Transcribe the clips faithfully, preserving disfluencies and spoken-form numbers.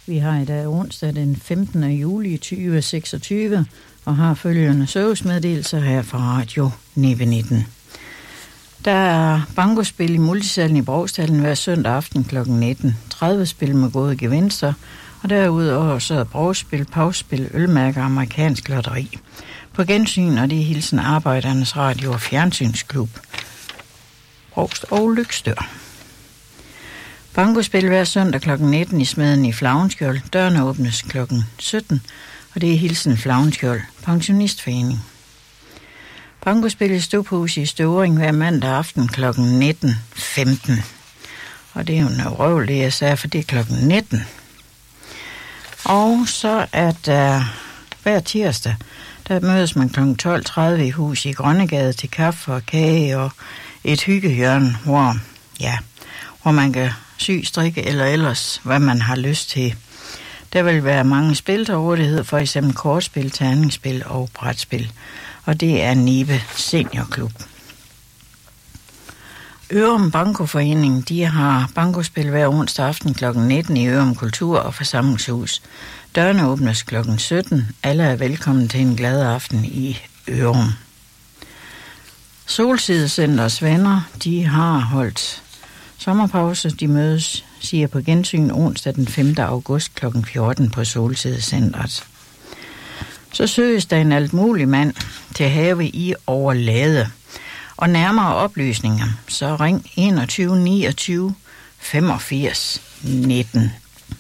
Vi har i dag onsdag den femtende juli tyve seksogtyve og har følgende servicemeddelelser her fra Radio Nibe nitten. Der er bankospil i multisalen i Brogstallen hver søndag aften klokken nitten. tredive spil med gode gevinster, og derudover så er brugspil, pausspil, ølmærker og amerikansk lotteri. På gensyn, og det er hilsen Arbejdernes Radio og Fjernsynsklub. Brogst og Lykstør. Bankospil hver søndag klokken nitten i Smeden i Flavnskjold. Dørene åbnes klokken sytten, og det er hilsen Flavnskjold, pensionistforening. Bankospil i Stuphus i Støvring hver mandag aften klokken nitten femten. Og det er jo noget røvl, det jeg sagde, for det er klokken nitten. Og så er der hver tirsdag, der mødes man klokken tolv tredive i hus i Grønnegade til kaffe og kage og et hyggehjørne, hvor, ja, hvor man kan sy, strikke eller ellers, hvad man har lyst til. Der vil være mange spil til rådighed, for eksempel kortspil, terningsspil og brætspil. Og det er Nibe Seniorklub. Ørum Bankoforening, de har bankospil hver onsdag aften klokken nitten i Ørum Kultur- og Forsamlingshus. Dørene åbnes klokken sytten. Alle er velkommen til en glad aften i Ørum. Solsidecenters venner, de har holdt sommerpause. De mødes, siger på gensyn, onsdag den femte august klokken fjorten på Solsidecentret. Så søges der en alt mulig mand til have i Overlade. Og nærmere oplysninger, så ring enogtyve niogtyve femogfirs nitten.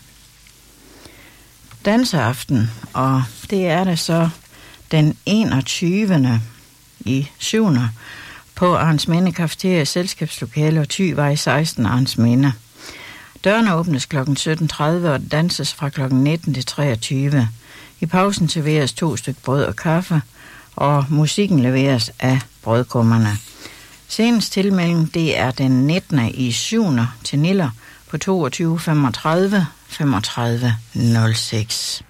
Danseaften, og det er det så den enogtyvende i syvende på Arnsminde Cafeteria Selskabslokale og Thyvej seksten Arnsminde. Dørene åbnes klokken sytten tredive og danses fra klokken nitten til treogtyve. I pausen serveres to stykker brød og kaffe, og musikken leveres af brødkummerne. Senest tilmelding, det er den nittende i syvende til Niller på toogtyve femogtredive femogtredive nul seks.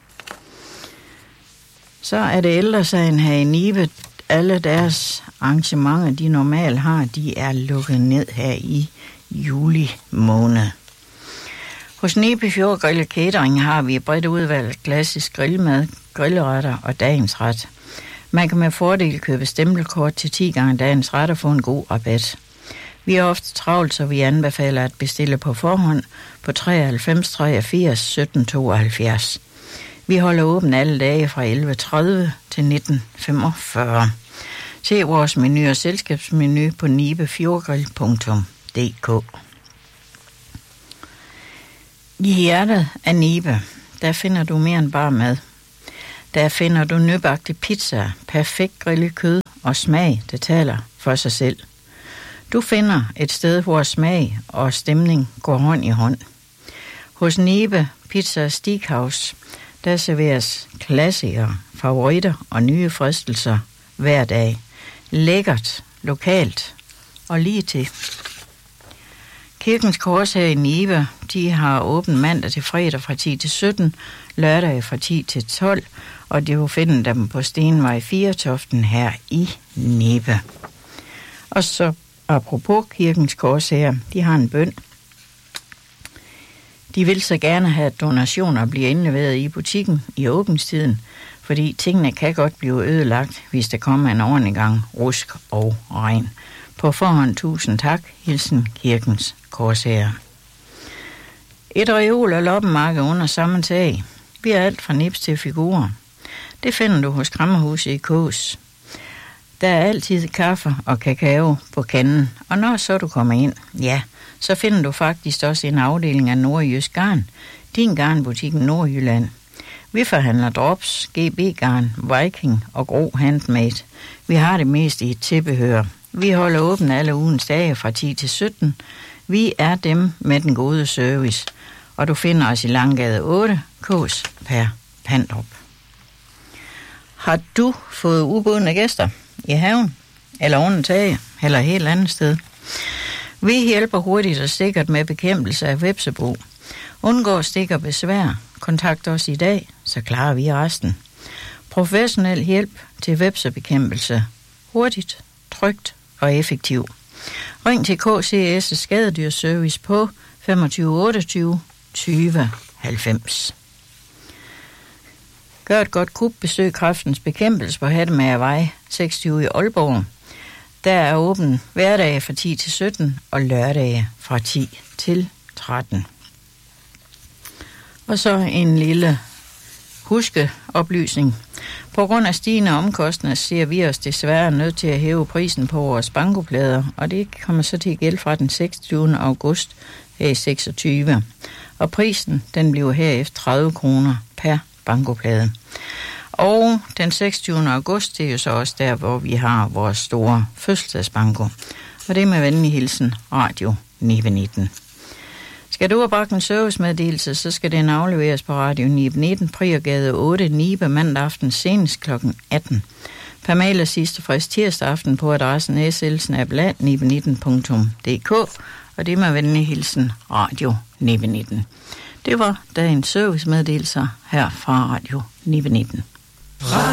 Så er det ældresagen her i Nibe. Alle deres arrangementer, de normalt har, de er lukket ned her i juli måned. Hos Nibe Fjord Grill Catering har vi et bredt udvalg klassisk grillmad, grillretter og dagens ret. Man kan med fordel købe stempelkort til ti gange dagens ret og få en god rabat. Vi er ofte travlt, så vi anbefaler at bestille på forhånd på treoghalvfems treogfirs sytten tooghalvfjerds. Vi holder åben alle dage fra elleve tredive til nitten femogfyrre. Se vores menu og selskabsmenu på nibefjordgrill punktum d k. I hjertet af Nibe, der finder du mere end bare mad. Der finder du nybagte pizza, perfekt grillet kød og smag, det taler for sig selv. Du finder et sted, hvor smag og stemning går hånd i hånd. Hos Nibe Pizza Steakhouse, der serveres klassikere, favoritter og nye fristelser hver dag. Lækkert, lokalt og lige til. Kirkens Kors her i Nibe, de har åbent mandag til fredag fra ti til sytten, lørdag fra ti til tolv, og de vil finde dem på Stenvej Firetoften her i Nibe. Og så apropos Kirkens Kors her, de har en bøn. De vil så gerne have, at donationer bliver indleveret i butikken i åbningstiden, fordi tingene kan godt blive ødelagt, hvis der kommer en ordentlig gang rusk og regn. På forhånd tusind tak, hilsen Kirkens Korsager. Et reol og loppemarked under samme tag. Vi har alt fra nips til figurer. Det finder du hos Krammerhuset i Kås. Der er altid kaffe og kakao på kanden, og når så du kommer ind, ja, så finder du faktisk også en afdeling af Nordjysk Garn, din garnbutik Nordjylland. Vi forhandler drops, G B-garn, Viking og Gro Handmade. Vi har det mest i et tilbehør. Vi holder åbent alle ugens dage fra ti til sytten. Vi er dem med den gode service, og du finder os i Langgade otte, Kås per Pandrup. Har du fået ubudne gæster i haven, eller under taget, eller et helt andet sted? Vi hjælper hurtigt og sikkert med bekæmpelse af hvepsebo. Undgå stik og besvær. Kontakt os i dag, så klarer vi resten. Professionel hjælp til hvepsebekæmpelse. Hurtigt, trygt og effektiv. Ring til K C S Skadedyrservice på femogtyve otteogtyve tyve halvfems. Gør et godt kup, besøg Kræftens Bekæmpelse på Hattemagervej seksogtyve i Aalborg. Der er åben hverdage fra ti til sytten og lørdage fra ti til tretten. Og så en lille huskeoplysning. På grund af stigende omkostninger ser vi os desværre nødt til at hæve prisen på vores bankoplader, og det kommer så til at gælde fra den seksogtyvende august her i seksogtyve. Og prisen, den bliver herefter tredive kroner per bankoplade. Og den seksogtyvende august, det er jo så også der, hvor vi har vores store fødselsdagsbanko. Og det er med venlig hilsen Radio ni nitten. Skal du have bragt en servicemeddelelse, så skal den afleveres på Radio ni nitten, Priergade otte, Nibe, mandag aften senest klokken atten. Per mail er sidste frist tirsdag aften på adressen s l snabel-a ni nitten punktum d k, og det er med venlig hilsen Radio ni nitten. Det var dagens servicemeddelelser her fra Radio ni nitten.